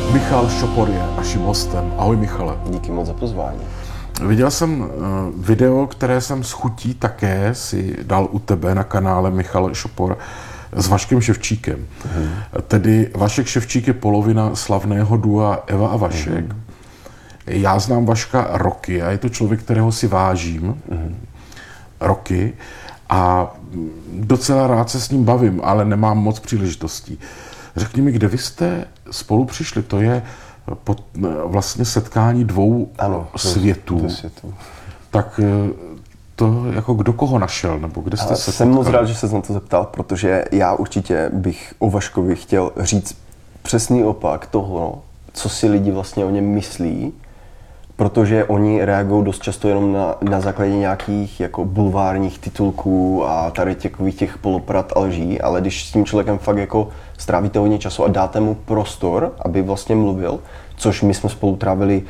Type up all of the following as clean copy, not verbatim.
Michal Šopor je naším hostem. Ahoj Michale. Díky moc za pozvání. Viděl jsem video, které jsem s chutí také si dal u tebe na kanále Michal Šopor s Vaškem Ševčíkem. Tedy Vašek Ševčík je polovina slavného dua Eva a Vašek. Já znám Vaška roky a je to člověk, kterého si vážím roky a docela rád se s ním bavím, ale nemám moc příležitostí. Řekni mi, kde vy jste spolu přišli? To je vlastně setkání dvou světů. Tak to jako kdo koho našel, nebo kde jste se Jsem moc rád, že se na to zeptal, protože já určitě bych o Vaškovi chtěl říct přesný opak toho, co si lidi vlastně o něm myslí, protože oni reagují dost často jenom na základě nějakých jako bulvárních titulků a tady těch polopravd a lží, ale když s tím člověkem fakt jako strávíte hodně času a dáte mu prostor, aby vlastně mluvil, což my jsme spolu trávili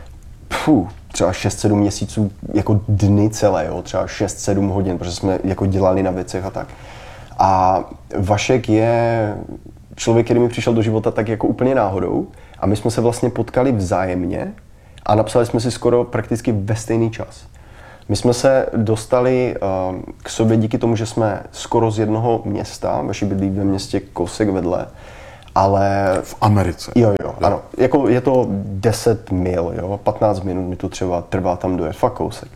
třeba 6-7 měsíců jako dny celé, jo? Třeba 6-7 hodin, protože jsme jako dělali na věcech a tak. A Vašek je člověk, který mi přišel do života tak jako úplně náhodou a my jsme se vlastně potkali vzájemně a napsali jsme si skoro prakticky ve stejný čas. My jsme se dostali k sobě díky tomu, že jsme skoro z jednoho města, Vaši bydlí ve městě kousek vedle, ale... V Americe. Jo, ano. Jako je to 10 mil, jo, 15 minut mi to třeba trvá tam dojet, fakt kousek.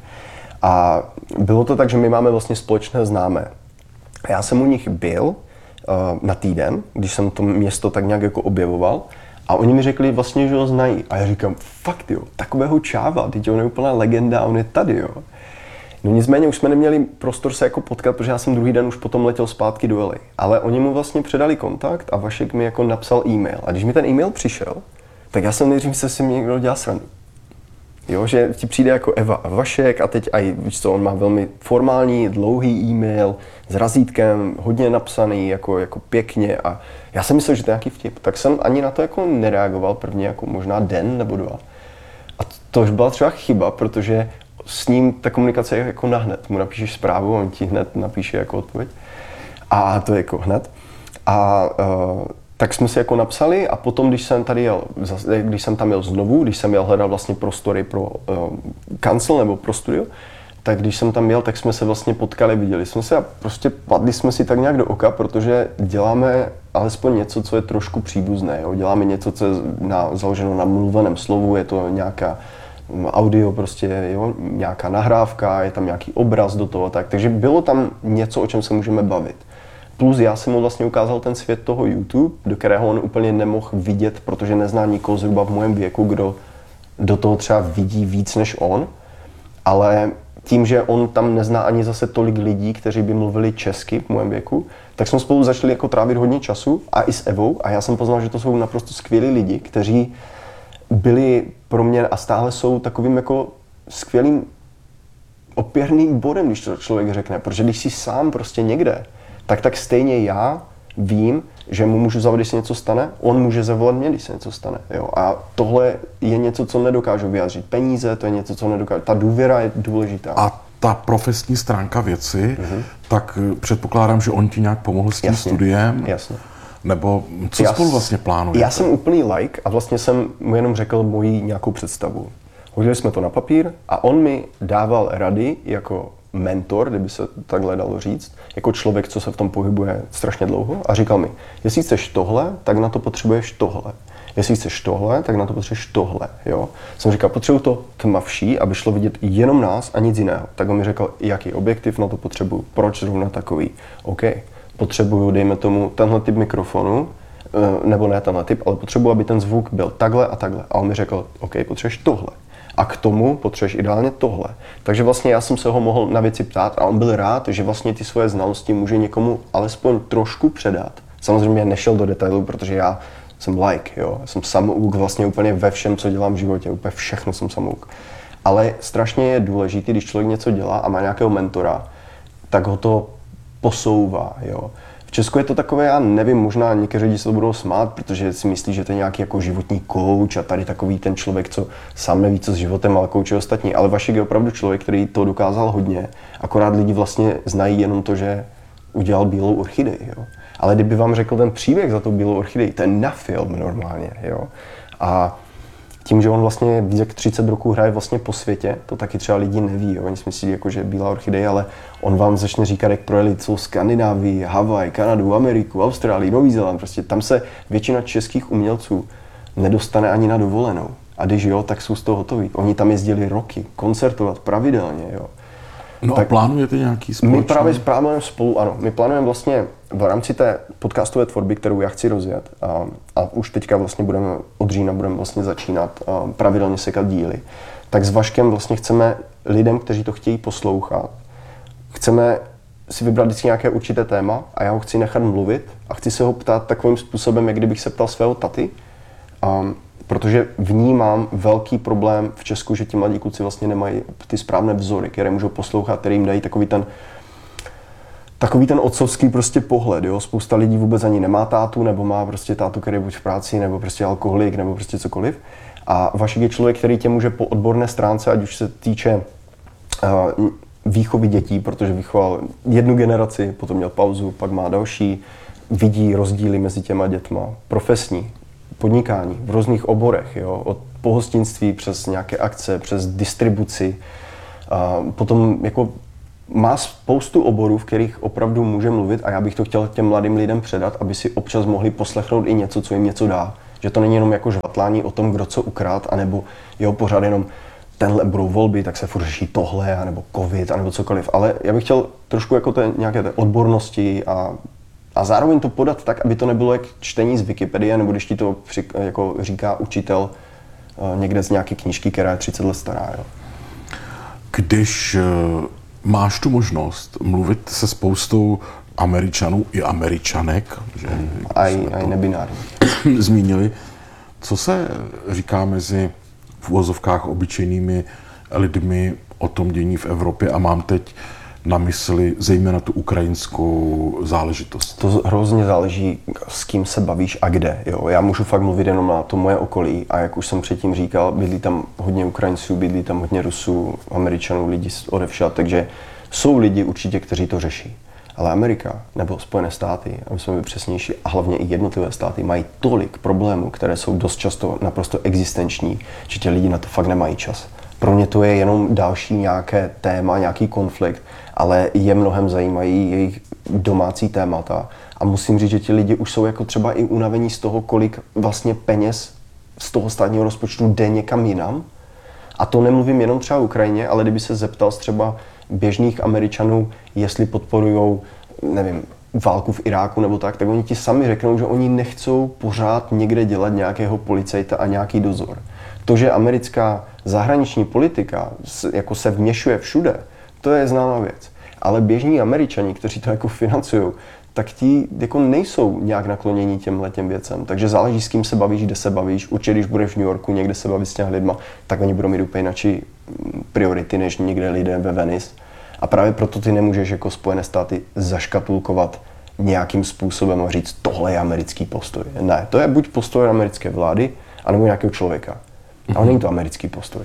A bylo to tak, že my máme vlastně společné známé. Já jsem u nich byl na týden, když jsem to město tak nějak jako objevoval, a oni mi řekli vlastně, že ho znají. A já říkám, fakt jo, takového čáva, teď on je úplná legenda, on je tady, jo. No nicméně už jsme neměli prostor se jako potkat, protože já jsem druhý den už potom letěl zpátky do LA. Ale oni mu vlastně předali kontakt a Vašek mi jako napsal e-mail. A když mi ten e-mail přišel, tak já jsem nejdřív se si někdo dělal srandu. Jo, že ti přijde jako Eva a Vašek a teď aj, víš co, on má velmi formální, dlouhý e-mail s razítkem, hodně napsaný, jako pěkně a já jsem myslel, že to je nějaký vtip, tak jsem ani na to jako nereagoval první jako možná den nebo dva. A to už byla třeba chyba, protože s ním ta komunikace je jako nahned. Mu napíšeš zprávu, on ti hned napíše jako odpověď. A to je jako hned. A tak jsme si jako napsali a potom, když jsem tam jel znovu, když jsem jel hledat vlastně prostory pro kancel nebo pro studio, tak když jsem tam jel, tak jsme se vlastně potkali, viděli jsme se a prostě padli jsme si tak nějak do oka, protože děláme alespoň něco, co je trošku příbuzné. Jo? Děláme něco, co je založeno na mluveném slovu, je to nějaká audio, prostě, jo? Nějaká nahrávka, je tam nějaký obraz do toho, tak. Takže bylo tam něco, o čem se můžeme bavit. Plus já jsem mu vlastně ukázal ten svět toho YouTube, do kterého on úplně nemohl vidět, protože nezná nikoho zhruba v mém věku, kdo do toho třeba vidí víc než on. Ale tím, že on tam nezná ani zase tolik lidí, kteří by mluvili česky v mém věku, tak jsme spolu začali jako trávit hodně času a i s Evou a já jsem poznal, že to jsou naprosto skvělí lidi, kteří byli pro mě a stále jsou takovým jako skvělým opěrným bodem, když to člověk řekne, protože když jsi sám prostě někde, tak stejně já vím, že mu můžu zavolat, když se něco stane, on může zavolat mě, když se něco stane. Jo? A tohle je něco, co nedokážu vyjádřit. Peníze, to je něco, co nedokážu. Ta důvěra je důležitá. A ta profesní stránka věci, tak předpokládám, že on ti nějak pomohl s tím studiem? Jasně. Nebo co spolu vlastně plánujete? Já jsem úplný like a vlastně jsem mu jenom řekl moji nějakou představu. Hodili jsme to na papír a on mi dával rady jako mentor, kdyby se takhle dalo říct, jako člověk, co se v tom pohybuje strašně dlouho a říkal mi, jestli chceš tohle, tak na to potřebuješ tohle. Jestli chceš tohle, tak na to potřebuješ tohle, jo. Jsem říkal, potřebuji to tmavší, aby šlo vidět jenom nás a nic jiného. Tak on mi řekl, jaký objektiv na to potřebuju, proč zrovna takový. OK, potřebuju, dejme tomu, tenhle typ mikrofonu, nebo ne tenhle typ, ale potřebuji, aby ten zvuk byl takhle a takhle. A on mi řekl, OK, potřebuješ tohle. A k tomu potřebuješ ideálně tohle. Takže vlastně já jsem se ho mohl na věci ptát a on byl rád, že vlastně ty svoje znalosti může někomu alespoň trošku předat. Samozřejmě nešel do detailů, protože já jsem like, jo. Jsem samouk vlastně úplně ve všem, co dělám v životě, úplně všechno jsem samouk. Ale strašně je důležité, když člověk něco dělá a má nějakého mentora, tak ho to posouvá, jo. V Česku je to takové, já nevím, možná někteří lidi se to budou smát, protože si myslí, že to je nějaký jako životní coach a tady takový ten člověk, co sám neví, co s životem, ale koučuje ostatní. Ale Vašek je opravdu člověk, který to dokázal hodně. Akorát lidi vlastně znají jenom to, že udělal bílou orchidej, jo. Ale kdyby vám řekl ten příběh za tou bílou orchidej, to je na film normálně, jo. A tím, že on vlastně víc jak 30 roků hraje vlastně po světě, to taky třeba lidi neví, jo. Oni si myslí, jako, že je Bílá orchidej, ale on vám začne říkat, jak projeli celou Skandinávii, Havaj, Kanadu, Ameriku, Austrálii, Nový Zéland, prostě tam se většina českých umělců nedostane ani na dovolenou. A když jo, tak jsou z toho hotoví. Oni tam jezdili roky, koncertovat pravidelně, jo. No tak a plánujete nějaký společný? My právě plánujeme spolu, ano. My plánujeme vlastně v rámci té podcastové tvorby, kterou já chci rozjet, a už teďka vlastně od října budeme vlastně začínat pravidelně sekat díly, tak s Vaškem vlastně chceme lidem, kteří to chtějí poslouchat, chceme si vybrat vždycky nějaké určité téma a já ho chci nechat mluvit a chci se ho ptát takovým způsobem, jak kdybych se ptal svého taty, protože vnímám velký problém v Česku, že ti mladí kluci vlastně nemají ty správné vzory, které můžou poslouchat, které jim dají takový ten otcovský prostě pohled, jo. Spousta lidí vůbec ani nemá tátu, nebo má prostě tátu, který je buď v práci, nebo prostě alkoholik, nebo prostě cokoliv. A Vašek je člověk, který tě může po odborné stránce, ať už se týče výchovy dětí, protože vychoval jednu generaci, potom měl pauzu, pak má další, vidí rozdíly mezi těma dětma, profesní, podnikání v různých oborech, jo, od pohostinství přes nějaké akce, přes distribuci. Potom jako má spoustu oborů, v kterých opravdu může mluvit a já bych to chtěl těm mladým lidem předat, aby si občas mohli poslechnout i něco, co jim něco dá. Že to není jenom jako žvatlání o tom, kdo co ukrát, anebo jo, pořád jenom tenhle budou volby, tak se furt řeší tohle, anebo covid, anebo cokoliv. Ale já bych chtěl trošku jako nějaké té odbornosti a zároveň to podat tak, aby to nebylo jak čtení z Wikipedie, nebo když ti to jako říká učitel někde z nějaké knížky, která je 30 let stará. Jo. Když máš tu možnost mluvit se spoustou Američanů i Američanek, že aj nebinární. Zmínili, co se říká mezi v uvozovkách obyčejnými lidmi o tom dění v Evropě a mám teď na mysli zejména tu ukrajinskou záležitost. To hrozně záleží, s kým se bavíš a kde. Jo. Já můžu fakt mluvit jenom na to moje okolí a jak už jsem předtím říkal, bydlí tam hodně Ukrajinců, bydlí tam hodně Rusů, Američanů, lidí odevšad, takže jsou lidi určitě, kteří to řeší. Ale Amerika nebo Spojené státy, aby jsme byli přesnější, a hlavně i jednotlivé státy mají tolik problémů, které jsou dost často naprosto existenční, že ti lidi na to fakt nemají čas. Pro mě to je jenom další nějaké téma, nějaký konflikt, ale je mnohem zajímají jejich domácí témata. A musím říct, že ti lidi už jsou jako třeba i unavení z toho, kolik vlastně peněz z toho státního rozpočtu jde někam jinam. A to nemluvím jenom třeba o Ukrajině, ale kdyby se zeptal třeba běžných Američanů, jestli podporujou, nevím, válku v Iráku nebo tak oni ti sami řeknou, že oni nechcou pořád někde dělat nějakého policajta a nějaký dozor. To, že americká zahraniční politika jako se vměšuje všude, to je známá věc. Ale běžní Američani, kteří to jako financují, tak ti jako nejsou nějak naklonění těmhletěm věcem. Takže záleží, s kým se bavíš, kde se bavíš. Určitě, když budeš v New Yorku někde se bavit s těmi lidma, tak oni budou mít úplně jináčí priority, než někde lidé ve Venice. A právě proto ty nemůžeš jako Spojené státy zaškatulkovat nějakým způsobem a říct, tohle je americký postoj. Ne, to je buď postoj americké vlády, anebo nějakého člověka. Ale není to americký postoj.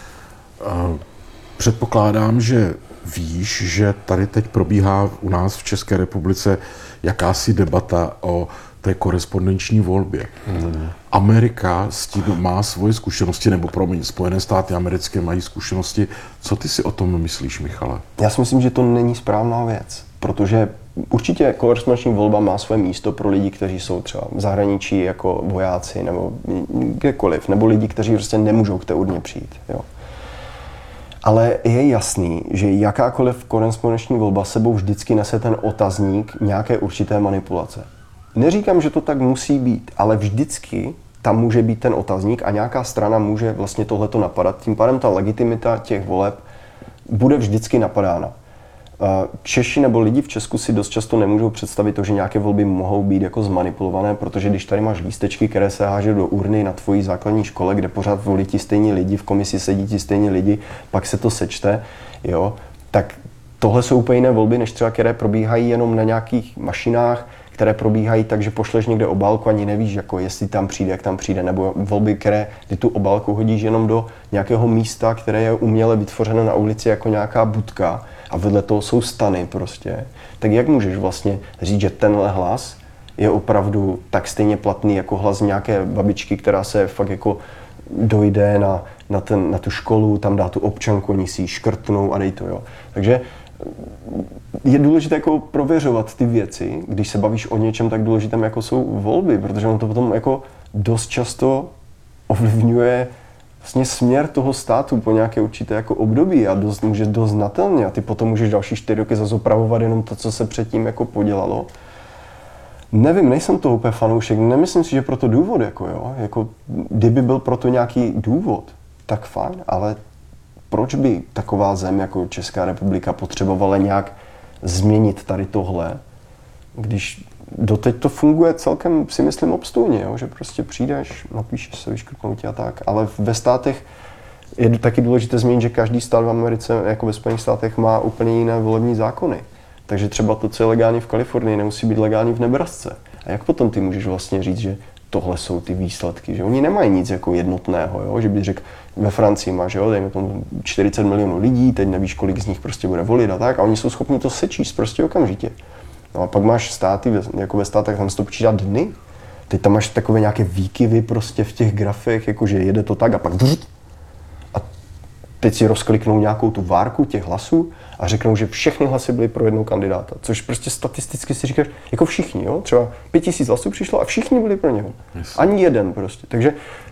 Předpokládám, že víš, že tady teď probíhá u nás v České republice jakási debata o té korespondenční volbě. Amerika s tím má svoje zkušenosti, nebo Spojené státy americké mají zkušenosti. Co ty si o tom myslíš, Michale? Já si myslím, že to není správná věc, protože určitě korespondenční volba má své místo pro lidi, kteří jsou třeba v zahraničí jako vojáci nebo kdekoliv, nebo lidi, kteří prostě nemůžou k té urně přijít. Jo. Ale je jasný, že jakákoliv korespondenční volba sebou vždycky nese ten otazník nějaké určité manipulace. Neříkám, že to tak musí být, ale vždycky tam může být ten otazník a nějaká strana může vlastně tohleto napadat. Tím pádem ta legitimita těch voleb bude vždycky napadána. Češi nebo lidi v Česku si dost často nemůžou představit to, že nějaké volby mohou být jako zmanipulované, protože když tady máš lístečky, které se hážou do urny na tvojí základní škole, kde pořád volí ti stejní lidi, v komisi sedí ti stejní lidi, pak se to sečte, jo, tak tohle jsou úplně jiné volby, než třeba které probíhají jenom na nějakých mašinách, které probíhají tak, že pošleš někde obálku, ani nevíš, jako jestli tam přijde, jak tam přijde, nebo volby, které ty tu obálku hodíš jenom do nějakého místa, které je uměle vytvořeno na ulici jako nějaká budka a vedle toho jsou stany prostě. Tak jak můžeš vlastně říct, že tenhle hlas je opravdu tak stejně platný jako hlas nějaké babičky, která se fakt jako dojde na tu školu, tam dá tu občanku, oni si ji škrtnou a dej to, jo. Takže je důležité jako prověřovat ty věci, když se bavíš o něčem tak důležitém, jako jsou volby, protože on to potom jako dost často ovlivňuje vlastně směr toho státu po nějaké určité jako období a může dost znatelně a ty potom můžeš další 4 roky zase opravovat jenom to, co se předtím jako podělalo. Nevím, nejsem toho úplně fanoušek, nemyslím si, že pro to důvod, jako kdyby byl pro to nějaký důvod, tak fajn, ale proč by taková zem jako Česká republika potřebovala nějak změnit tady tohle, když doteď to funguje celkem, si myslím, obstojně, jo? Že prostě přijdeš, napíšeš se, vyškrtnutí a tak, ale ve státech je taky důležité zmínit, že každý stát v Americe, jako ve Spojených státech, má úplně jiné volební zákony. Takže třeba to, co je legální v Kalifornii, nemusí být legální v Nebrasce. A jak potom ty můžeš vlastně říct, že tohle jsou ty výsledky, že oni nemají nic jako jednotného, jo? Že bych řekl, ve Francii máš, jo, dejme tomu 40 milionů lidí, teď nevíš, kolik z nich prostě bude volit a tak, a oni jsou schopni to sečíst prostě okamžitě. No a pak máš státy, jako ve státech, tam se to počítá dny. Teď tam máš takové nějaké výkyvy prostě v těch grafech, jakože jede to tak a pak a teď si rozkliknou nějakou tu várku těch hlasů a řeknou, že všechny hlasy byly pro jednoho kandidáta. Což prostě statisticky si říkáš, jako všichni, jo? Třeba 5000 hlasů přišlo a všichni byli pro něho. Yes. Ani jeden prostě. Takže